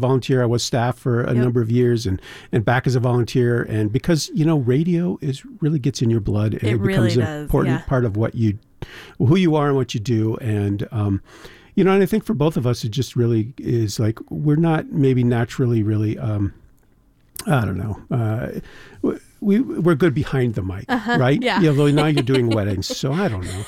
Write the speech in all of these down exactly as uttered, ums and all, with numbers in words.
volunteer. I was staff for a Yep. number of years, and, and back as a volunteer. And because, you know, radio is really gets in your blood, and It it, really becomes an does, important yeah. part of what you, who you are and what you do. And, um, you know, and I think for both of us, it just really is like, we're not maybe naturally really, um, I don't know. Uh, we, we're good behind the mic, Uh-huh, right? yeah. Although now you're doing weddings, so I don't know.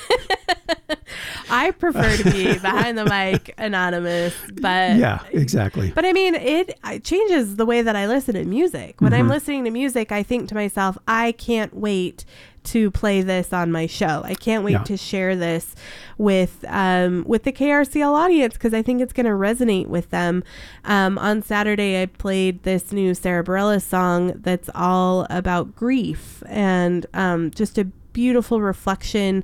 I prefer to be behind the mic, anonymous, but Yeah, exactly. But I mean, it, it changes the way that I listen to music. When I'm Mm-hmm. listening to music, I think to myself, I can't wait to play this on my show. I can't wait Yeah. to share this with um, with the K R C L audience, because I think it's going to resonate with them. Um, on Saturday, I played this new Sarah Bareilles song that's all about grief, and um, just a beautiful reflection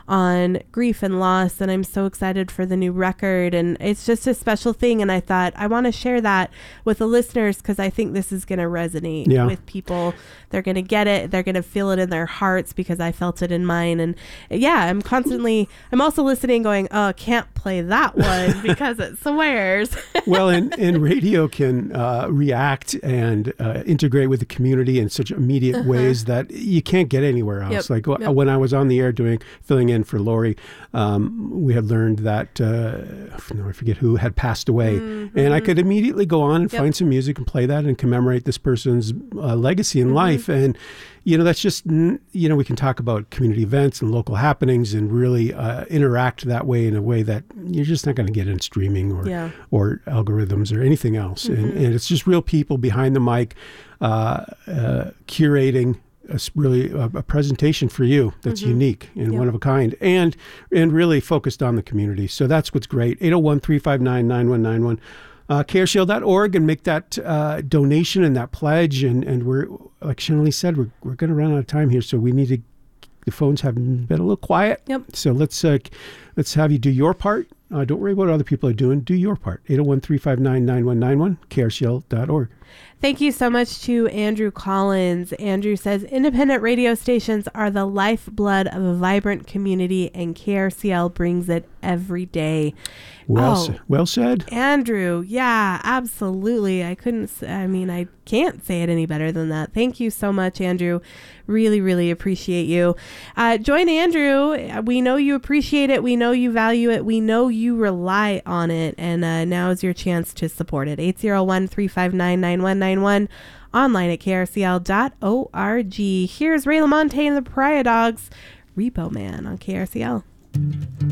on grief and loss. And I'm so excited for the new record, and it's just a special thing. And I thought I want to share that with the listeners, because I think this is going to resonate Yeah. with people. They're going to get it. They're going to feel it in their hearts, because I felt it in mine. And yeah, I'm constantly, I'm also listening going, oh, I can't play that one because it swears. Well, and, and radio can uh, react and uh, integrate with the community in such immediate ways that you can't get anywhere else. Yep, Like w- yep. when I was on the air doing filling in for Lori, um, we had learned that uh, no, I forget who had passed away, Mm-hmm. and I could immediately go on and Yep. find some music and play that and commemorate this person's uh, legacy in Mm-hmm. life. And you know, that's just n- you know, we can talk about community events and local happenings and really uh, interact that way in a way that you're just not going to get in streaming or Yeah. or algorithms or anything else. And, and it's just real people behind the mic, uh, uh, curating a, s- really a, a presentation for you that's unique and Yeah. one of a kind, and and really focused on the community. So that's what's great. eight oh one, three five nine, nine one nine one. Uh, K R C L dot org, and make that uh, donation and that pledge. And, and we're, like Shanley said, we're, we're going to run out of time here. So we need to, the phones have been a little quiet. Yep. So let's uh, let's have you do your part. Uh, don't worry about what other people are doing. Do your part. eight oh one, three five nine, nine one nine one, K R C L dot org. Thank you so much to Andrew Collins. Andrew says, independent radio stations are the lifeblood of a vibrant community, and K R C L brings it every day. Well, Oh. sa- well said. Andrew, yeah, absolutely. I couldn't, s- I mean, I can't say it any better than that. Thank you so much, Andrew. Really, really appreciate you. Uh, join Andrew. We know you appreciate it. We know you value it. We know you rely on it. And uh, now is your chance to support it. eight oh one, three five nine, nine one nine one. Online at K R C L dot org. Here's Ray LaMontagne and the Pariah Dogs, Repo Man on K R C L.